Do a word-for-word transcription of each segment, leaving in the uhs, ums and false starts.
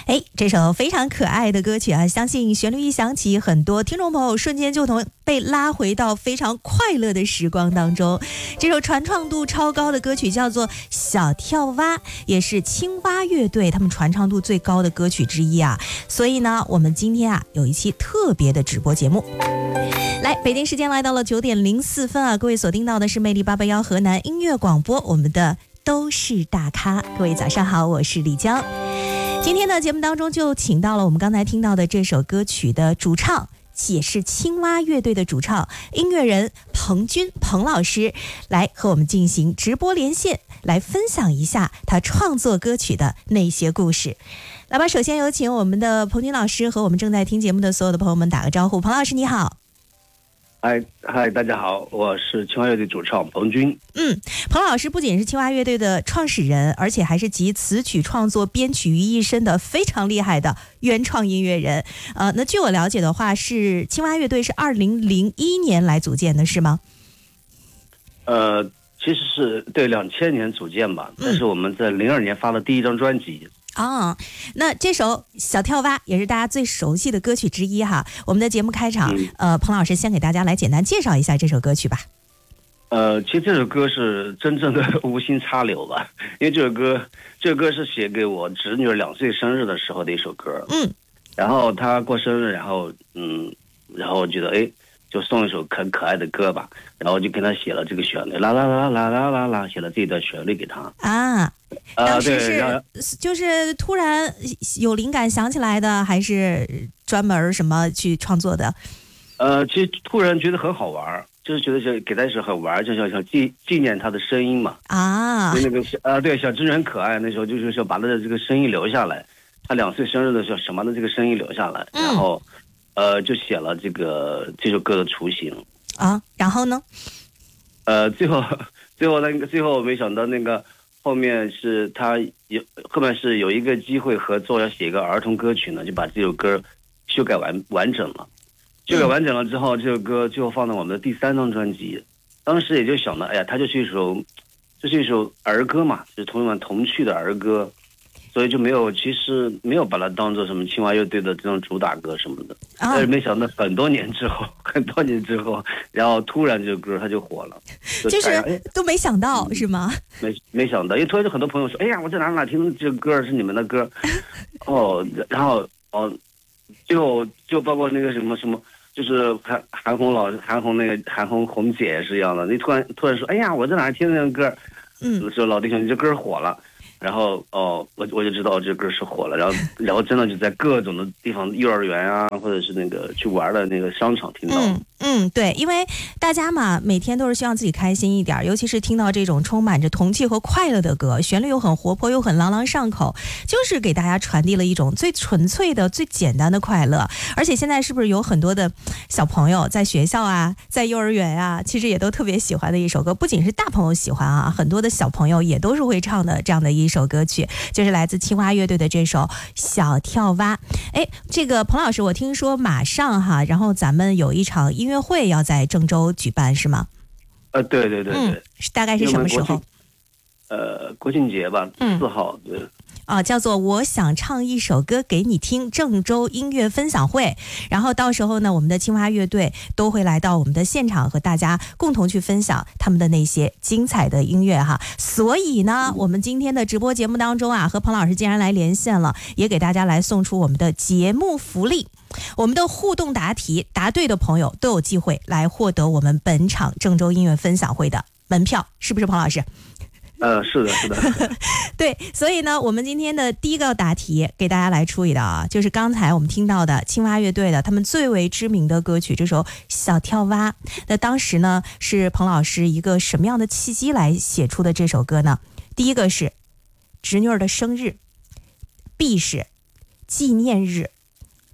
哎，这首非常可爱的歌曲啊，相信旋律一响起，很多听众朋友瞬间就能被拉回到非常快乐的时光当中。这首传唱度超高的歌曲叫做《小跳蛙》，也是青蛙乐队他们传唱度最高的歌曲之一啊。所以呢，我们今天啊有一期特别的直播节目。来，北京时间来到了九点零四分啊，各位锁定到的是魅力八八幺河南音乐广播，我们的都是大咖。各位早上好，我是李江。今天的节目当中就请到了我们刚才听到的这首歌曲的主唱，也是青蛙乐队的主唱音乐人彭军彭老师，来和我们进行直播连线，来分享一下他创作歌曲的那些故事。来吧，首先有请我们的彭军老师和我们正在听节目的所有的朋友们打个招呼。彭老师你好。 嗨嗨，大家好，我是青蛙乐队主唱彭军。 嗯，彭老师不仅是青蛙乐队的创始人，而且还是集词曲创作编曲于一身的非常厉害的原创音乐人。呃，那据我了解的话，是青蛙乐队是二零零一年来组建的，是吗？ 呃，其实是对两千年组建吧，但是我们在零二年发了第一张专辑。 啊、哦，那这首《小跳蛙》也是大家最熟悉的歌曲之一哈。我们的节目开场，嗯、呃，彭老师先给大家来简单介绍一下这首歌曲吧。 呃，其实这首歌是真正的无心插柳吧，因为这首歌，这首歌是写给我侄女两岁生日的时候的一首歌。嗯，然后她过生日，然后嗯，然后我觉得哎，就送一首很可爱的歌吧，然后就跟她写了这个旋律，啦啦啦啦啦啦啦，写了这一段旋律给她啊。 当时是、呃、就是突然有灵感想起来的，还是专门什么去创作的？ 呃，其实突然觉得很好玩，就是觉得想给他一首很玩，就想想纪纪念他的声音嘛。啊，那个呃，对，小侄女很可爱，那时候就是说把他的这个声音留下来，他两岁生日的时候，什么的这个声音留下来，然后、嗯、呃，就写了这个这首歌的雏形啊。然后呢？ 呃，最后最后那个最后没想到那个。后面是他有，后面是有一个机会合作，要写一个儿童歌曲呢，就把这首歌修改完完整了。修改完整了之后，这首歌最后放到我们的第三张专辑。当时也就想到，哎呀，它就是一首，这是一首儿歌嘛，就是同样童趣的儿歌，所以就没有，其实没有把它当做什么青蛙乐队的这种主打歌什么的。啊、但是没想到很多年之后，很多年之后，然后突然这个歌它就火了， 就、就是都没想到、嗯、是吗？ 没没想到，因为突然就很多朋友说，哎呀，我在哪哪听这个歌是你们的歌，哦，然后哦，最后就包括那个什么什么，就是韩韩红老韩红那个韩红红姐也是一样的，你突然突然说，哎呀，我在哪听那个歌，嗯，说老弟兄，你这歌火了。然后哦，我我就知道这歌是火了，然后然后真的就在各种的地方，幼儿园啊，或者是那个去玩的那个商场听到。 嗯嗯，对，因为大家嘛，每天都是希望自己开心一点，尤其是听到这种充满着童气和快乐的歌，旋律又很活泼，又很朗朗上口，就是给大家传递了一种最纯粹的、最简单的快乐。而且现在是不是有很多的小朋友在学校啊，在幼儿园啊，其实也都特别喜欢的一首歌，不仅是大朋友喜欢啊，很多的小朋友也都是会唱的这样的一首歌曲，就是来自青蛙乐队的这首《小跳蛙》。哎，这个彭老师，我听说马上哈，然后咱们有一场音乐会要在郑州举办，是吗？ 呃，对对对对，嗯、 大概是什么时候？ 呃，国庆节吧，四号，对。 啊，叫做我想唱一首歌给你听郑州音乐分享会，然后到时候呢，我们的青蛙乐队都会来到我们的现场，和大家共同去分享他们的那些精彩的音乐哈。所以呢，我们今天的直播节目当中啊，和彭老师竟然来连线了，也给大家来送出我们的节目福利。我们的互动答题答对的朋友都有机会来获得我们本场郑州音乐分享会的门票，是不是彭老师？ 呃，是的，是的， 对，所以呢，我们今天的第一个答题给大家来出一道啊，就是刚才我们听到的青蛙乐队的他们最为知名的歌曲，这首《小跳蛙》。那当时呢，是彭老师一个什么样的契机来写出的这首歌呢？第一个是侄女儿的生日， B 是纪念日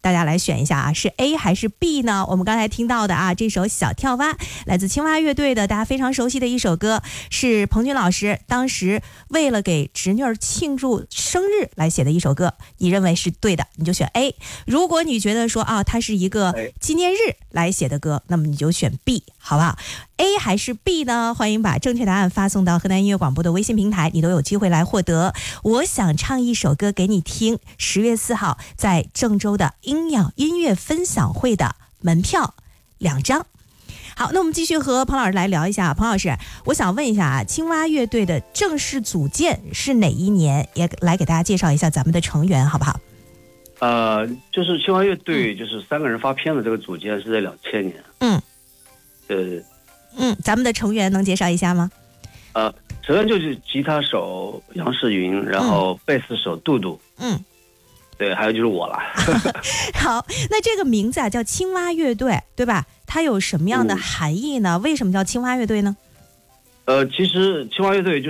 大家来选一下啊，是 A 还是 B 呢？我们刚才听到的啊，这首小跳蛙来自青蛙乐队的大家非常熟悉的一首歌，是彭军老师当时为了给侄女儿庆祝生日来写的一首歌，你认为是对的，你就选 A。 如果你觉得说啊，它是一个纪念日来写的歌，那么你就选 B， 好不好？ A 还是 B 呢？欢迎把正确答案发送到河南音乐广播的微信平台，你都有机会来获得我想唱一首歌给你听十月四号在郑州的音养音乐分享会的门票两张。好，那我们继续和彭老师来聊一下。彭老师，我想问一下啊，青蛙乐队的正式组建是哪一年？也来给大家介绍一下咱们的成员好不好？ 呃，就是青蛙乐队就是三个人发片的这个组建是在两千年。 嗯， 对。 嗯，咱们的成员能介绍一下吗？ 呃，成员就是吉他手杨世云，然后贝斯手杜杜。嗯，对，还有就是我了。 好，那这个名字啊叫青蛙乐队，对吧？它有什么样的含义呢？嗯、为什么叫青蛙乐队呢？ 呃，其实青蛙乐队就是，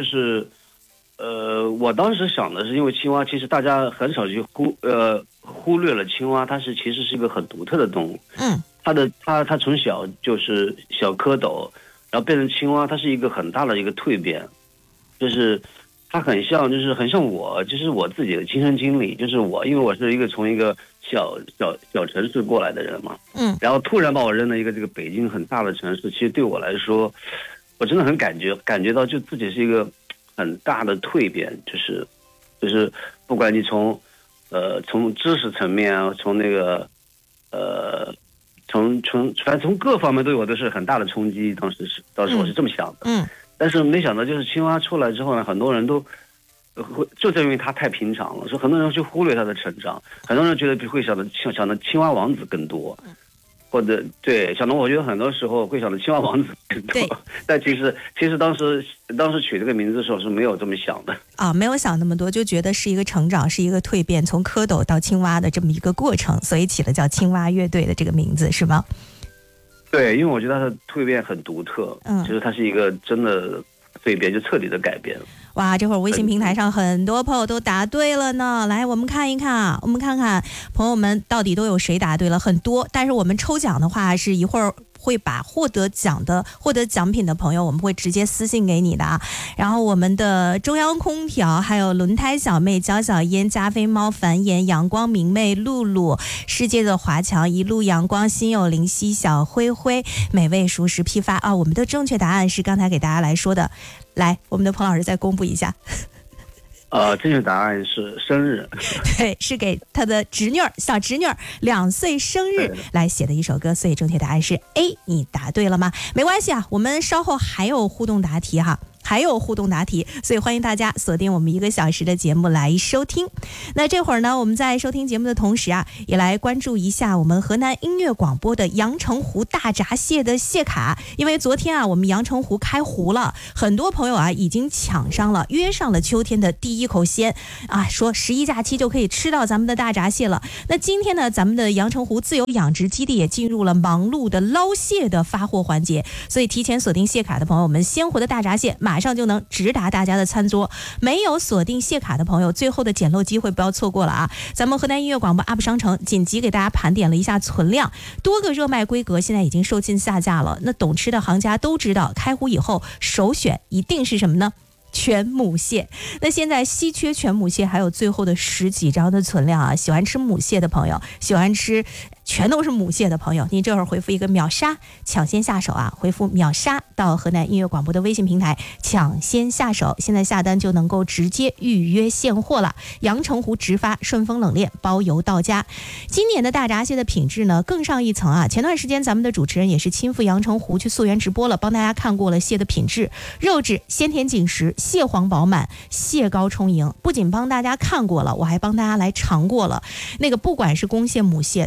呃，我当时想的是，因为青蛙其实大家很少去忽呃忽略了青蛙，它是其实是一个很独特的动物。嗯。它的它它从小就是小蝌蚪，然后变成青蛙，它是一个很大的一个蜕变，就是它很像就是很像我，就是我自己的亲身经历，就是我因为我是一个从一个小小小城市过来的人嘛，嗯，然后突然把我扔到一个这个北京很大的城市，其实对我来说，我真的很感觉感觉到就自己是一个很大的蜕变，就是就是不管你从呃从知识层面啊，从那个呃。从从反正从各方面对我都是很大的冲击，当时是当时我是这么想的，嗯，但是没想到就是青蛙出来之后呢，很多人都会就是因为它太平常了，所以很多人去忽略它的成长，很多人觉得会想的想的青蛙王子更多，或者对想的我觉得很多时候会想的青蛙王子更多，但其实其实当时当时取这个名字的时候是没有这么想的啊，没有想那么多，就觉得是一个成长，是一个蜕变，从蝌蚪到青蛙的这么一个过程，所以起了叫青蛙乐队的这个名字，是吗？ 对，因为我觉得它的蜕变很独特，嗯，就是它是一个真的蜕变，就彻底的改变。 哇，这会儿微信平台上很多朋友都答对了呢，来我们看一看啊，我们看看朋友们到底都有谁答对了，很多，但是我们抽奖的话是一会儿会把获得奖的获得奖品的朋友我们会直接私信给你的啊。然后我们的中央空调，还有轮胎小妹、焦小烟、加菲猫、繁衍、阳光明媚、露露、世界的华强、一路阳光、心有灵犀、小灰灰、美味熟食批发啊。我们的正确答案是刚才给大家来说的，来，我们的彭老师再公布一下。 呃，正确答案是生日， 对，是给他的侄女儿小侄女儿两岁生日来写的一首歌，所以正确答案是 A。你答对了吗？没关系啊，我们稍后还有互动答题哈。还有互动答题，所以欢迎大家锁定我们一个小时的节目来收听。那这会儿呢，我们在收听节目的同时啊，也来关注一下我们河南音乐广播的阳澄湖大闸蟹的蟹卡，因为昨天啊，我们阳澄湖开湖了，很多朋友啊已经抢上了，约上了秋天的第一口鲜啊，说十一假期就可以吃到咱们的大闸蟹了。那今天呢，咱们的阳澄湖自由养殖基地也进入了忙碌的捞蟹的发货环节，所以提前锁定蟹卡的朋友们，鲜活的大闸蟹马上就能直达大家的餐桌。没有锁定蟹卡的朋友，最后的捡漏机会不要错过了啊！咱们河南音乐广播 U P 商城紧急给大家盘点了一下存量，多个热卖规格现在已经售罄下架了。那懂吃的行家都知道，开湖以后首选一定是什么呢？全母蟹。那现在稀缺全母蟹还有最后的十几张的存量啊！喜欢吃母蟹的朋友，喜欢吃全都是母蟹的朋友，你这会儿回复一个秒杀，抢先下手啊！回复秒杀到河南音乐广播的微信平台，抢先下手，现在下单就能够直接预约现货了。阳澄湖直发，顺丰冷链，包邮到家。今年的大闸蟹的品质呢更上一层啊！前段时间咱们的主持人也是亲赴阳澄湖去溯源直播了，帮大家看过了蟹的品质，肉质鲜甜紧实，蟹黄饱满，蟹膏充盈。不仅帮大家看过了，我还帮大家来尝过了。那个不管是公蟹母蟹，它都是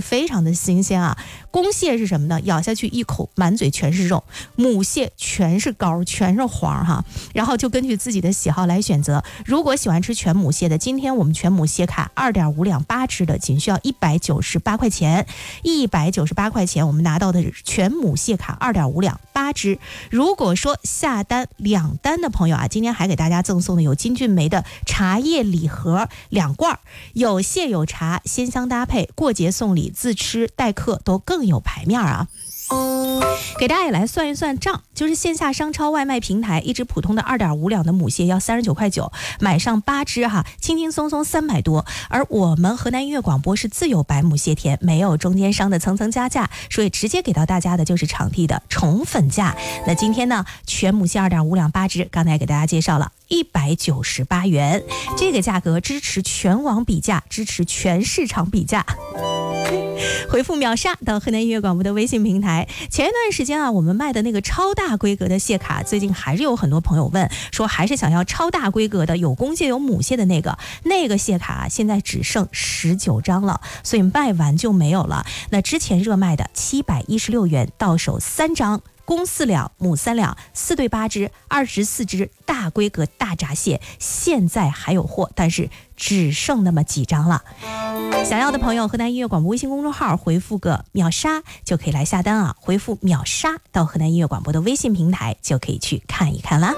非常的新鲜啊。公蟹是什么呢？咬下去一口满嘴全是肉，母蟹全是膏全是黄哈，然后就根据自己的喜好来选择。如果喜欢吃全母蟹的，今天我们全母蟹卡二点五两八只的仅需要一百九十八块钱，一百九十八块钱我们拿到的是全母蟹卡二点五两八只。如果说下单两单的朋友啊，今天还给大家赠送的有金骏眉的茶叶礼盒两罐，有蟹有茶，鲜香搭配，过节送礼自吃待客都更有排面啊。给大家也来算一算账，就是线下商超外卖平台，一只普通的二点五两的母蟹要三十九块九，买上八只哈，轻轻松松三百多。而我们河南音乐广播是自有白母蟹田，没有中间商的层层加价，所以直接给到大家的就是场地的宠粉价。那今天呢，全母蟹二点五两八只，刚才给大家介绍了一百九十八元，这个价格支持全网比价，支持全市场比价。回复秒杀到河南音乐广播的微信平台。前一段时间啊，我们卖的那个超大规格的蟹卡，最近还是有很多朋友问说，还是想要超大规格的有公蟹有母蟹的那个那个蟹卡，现在只剩十九张了，所以卖完就没有了。那之前热卖的七百一十六元到手三张，公四两母三两，四对八只，二十四只大规格大闸蟹，现在还有货，但是只剩那么几张了。想要的朋友，河南音乐广播微信公众号回复个秒杀就可以来下单啊！回复秒杀到河南音乐广播的微信平台就可以去看一看啦。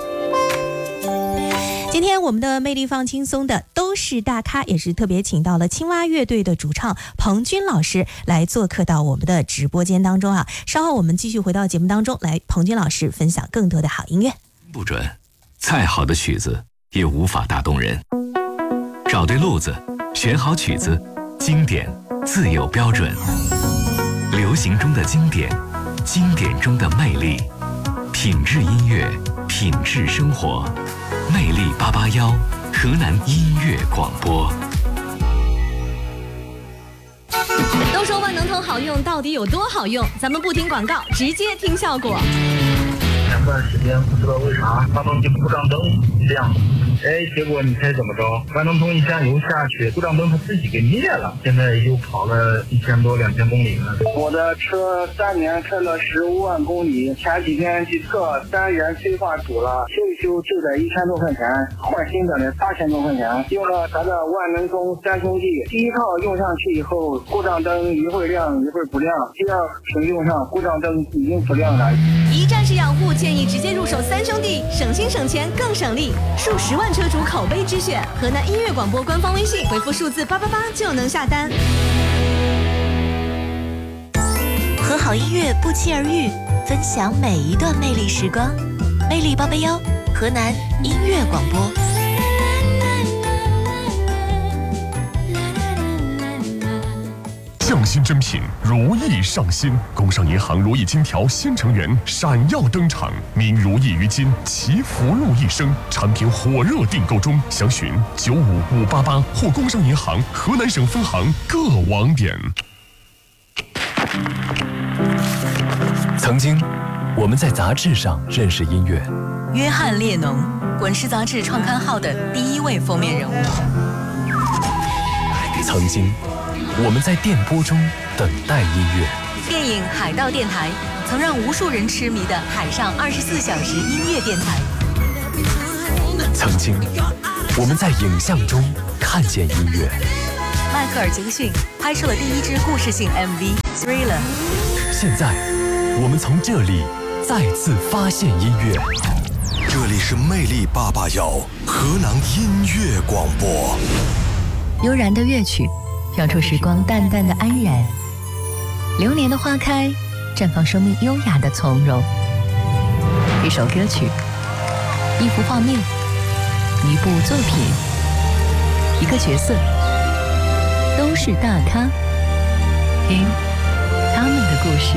今天我们的魅力放轻松的都是大咖，也是特别请到了青蛙乐队的主唱彭军老师来做客到我们的直播间当中啊。稍后我们继续回到节目当中来，彭军老师分享更多的好音乐。 不准，再好的曲子也无法打动人。找对路子，选好曲子，经典自有标准。流行中的经典，经典中的魅力，品质音乐，品质生活。魅力八八幺，河南音乐广播。 都说万能通好用，到底有多好用？咱们不听广告，直接听效果。 前段时间不知道为啥发动机故障灯亮，哎，结果你猜怎么着？万能通一加油下去，故障灯它自己给灭了。现在又跑了一千多两千公里了。 我的车三年开了十五万公里，前几天去测单元催化堵了，修一修就得一千多块钱，换新的呢八千多块钱。用了咱的万能通三兄弟，第一套用上去以后，故障灯一会儿亮一会儿不亮，第二瓶用上故障灯已经不亮了。 一站式养护，建议直接入手三兄弟，省心省钱更省力，数十万车主口碑之选。河南音乐广播官方微信回复数字八八八就能下单。 和好音乐不期而遇，分享每一段魅力时光。魅力八八幺，河南音乐广播。 匠心珍品，如意上新。工商银行如意金条新成员闪耀登场，名如意于今，祈福禄一生。产品火热订购中，详询九五五八八或工商银行河南省分行各网点。 曾经，我们在杂志上认识音乐。 约翰列侬，滚石杂志创刊号的第一位封面人物。 曾经，我们在电波中等待音乐。 电影《海盗电台》曾让无数人痴迷的海上二十四小时音乐电台。 曾经，我们在影像中看见音乐。 迈克尔·杰克逊拍摄了第一支故事性 M V《Thriller》。 现在，我们从这里再次发现音乐。 这里是魅力八八幺河南音乐广播。 悠然的乐曲飘出时光淡淡的安然，流年的花开绽放生命优雅的从容。一首歌曲，一幅画面，一部作品，一个角色，都是大咖，听他们的故事。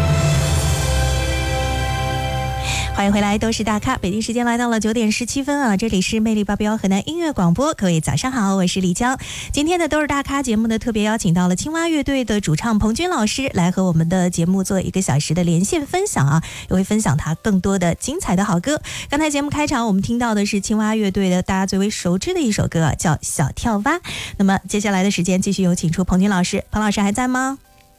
欢迎回来，都是大咖。北京时间来到了九点十七分啊，这里是魅力八八幺河南音乐广播，各位早上好，我是李江。今天的都是大咖节目呢，特别邀请到了青蛙乐队的主唱彭军老师来和我们的节目做一个小时的连线分享啊，也会分享他更多的精彩的好歌。刚才节目开场我们听到的是青蛙乐队的大家最为熟知的一首歌，叫《小跳蛙》。那么接下来的时间继续有请出彭军老师，彭老师还在吗？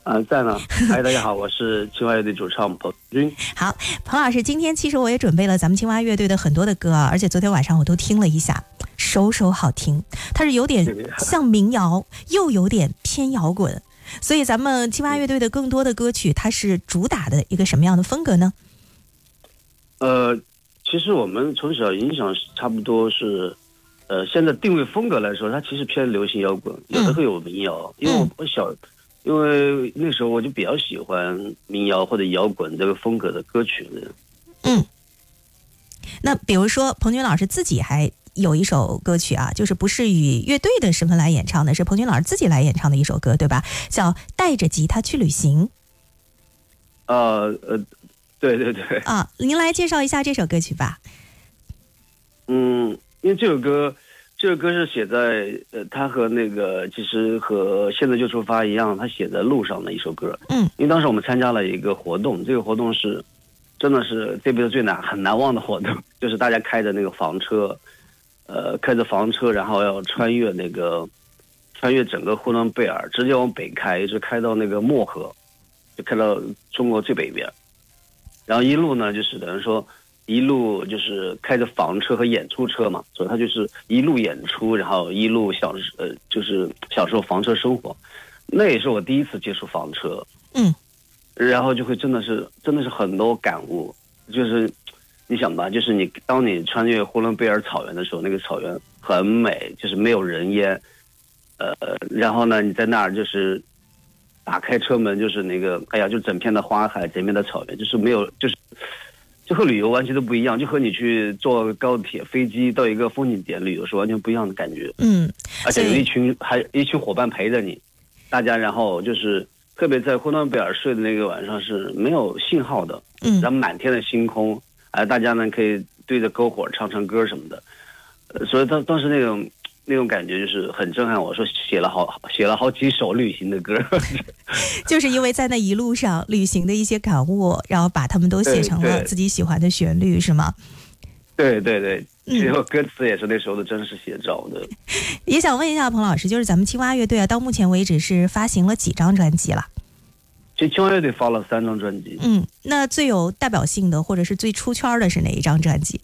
啊，在呢。嗨，大家好，我是青蛙乐队主唱彭军。 好，彭老师，今天其实我也准备了咱们青蛙乐队的很多的歌啊，而且昨天晚上我都听了一下，首首好听。它是有点像民谣，又有点偏摇滚，所以咱们青蛙乐队的更多的歌曲，它是主打的一个什么样的风格呢？ 呃，其实我们从小影响差不多是，呃，现在定位风格来说，它其实偏流行摇滚，有的会有民谣，嗯、因为我小。因为那时候我就比较喜欢民谣或者摇滚这个风格的歌曲。 嗯，那比如说彭军老师自己还有一首歌曲啊，就是不是以乐队的身份来演唱的，是彭军老师自己来演唱的一首歌，对吧？叫《带着吉他去旅行》。 呃呃，对对对。 啊，您来介绍一下这首歌曲吧。 嗯，因为这首歌。这个歌是写在呃，他和那个其实和现在就出发一样，他写在路上的一首歌。 嗯， 因为当时我们参加了一个活动，这个活动是真的是这辈子最难很难忘的活动，就是大家开着那个房车，呃，开着房车，然后要穿越那个穿越整个呼伦贝尔，直接往北开，一直开到那个漠河，就开到中国最北边，然后一路呢就是等于说。一路就是开着房车和演出车嘛，所以他就是一路演出，然后一路享受呃，就是享受房车生活。那也是我第一次接触房车， 嗯， 然后就会真的是真的是很多感悟，就是你想吧，就是你当你穿越呼伦贝尔草原的时候，那个草原很美，就是没有人烟，呃，然后呢，你在那儿就是打开车门，就是那个哎呀，就整片的花海，整片的草原，就是没有就是。就和旅游完全都不一样，就和你去坐高铁、飞机到一个风景点旅游是完全不一样的感觉。 嗯， 而且有一群还一群伙伴陪着你，大家然后就是特别在呼伦贝尔睡的那个晚上是没有信号的， 嗯， 然后满天的星空，哎，大家呢可以对着篝火唱唱歌什么的，呃，所以当当时那种。那种感觉就是很震撼，我说写了好写了好几首旅行的歌， 就是因为在那一路上旅行的一些感悟，然后把他们都写成了自己喜欢的旋律，是吗？ 对对对，最后歌词也是那时候的真实写照的。 也想问一下彭老师，就是咱们青蛙乐队啊，到目前为止是发行了几张专辑了？ 其实青蛙乐队发了三张专辑。 嗯，那最有代表性的或者是最出圈的是哪一张专辑？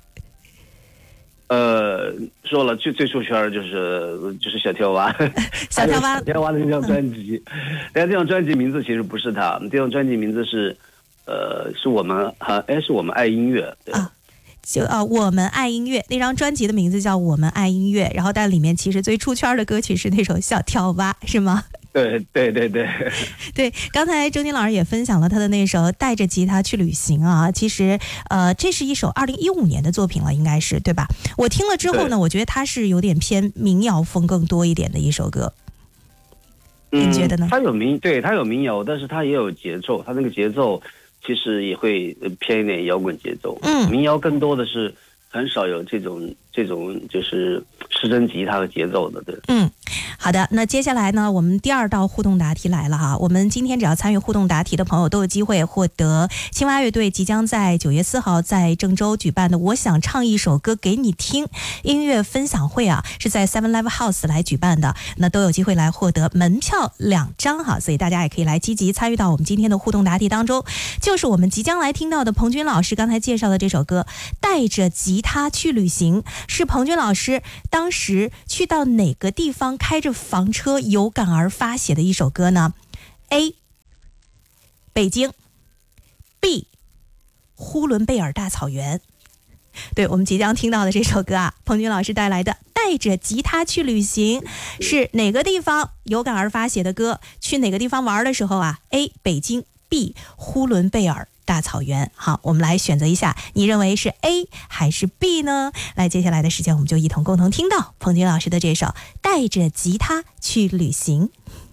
呃，说了最最出圈的就是就是小跳蛙， 小跳蛙， 小跳蛙的那张专辑，但这张专辑名字其实不是他，这张专辑名字是，呃，是我们哈，哎，是我们爱音乐，对啊，就啊，我们爱音乐那张专辑的名字叫我们爱音乐，然后但里面其实最出圈的歌曲是那首小跳蛙，是吗？ 对对对对对，刚才周金老师也分享了他的那首带着吉他去旅行啊，其实呃这是一首二零一五年的作品了，应该是对吧？我听了之后呢，我觉得它是有点偏民谣风更多一点的一首歌， 嗯、 你觉得呢？ 它有民对它有民谣，但是它也有节奏，它那个节奏其实也会偏一点摇滚节奏。 嗯， 民谣更多的是很少有这种这种就是失真吉他和节奏的，对。 嗯。好的，那接下来呢，我们第二道互动答题来了哈。我们今天只要参与互动答题的朋友都有机会获得青蛙乐队即将在九月四号在郑州举办的我想唱一首歌给你听音乐分享会啊，是在 Seven Live House 来举办的，那都有机会来获得门票两张哈，所以大家也可以来积极参与到我们今天的互动答题当中。就是我们即将来听到的彭军老师刚才介绍的这首歌带着吉他去旅行，是彭军老师当时去到哪个地方开着房车有感而发写的一首歌呢？ A 北京， B 呼伦贝尔大草原。对，我们即将听到的这首歌啊，彭军老师带来的带着吉他去旅行，是哪个地方有感而发写的歌？去哪个地方玩的时候啊 A 北京， B 呼伦贝尔大草原。好，我们来选择一下，你认为是 A 还是 B 呢？来，接下来的时间我们就一同共同听到彭军老师的这首带着吉他去旅行。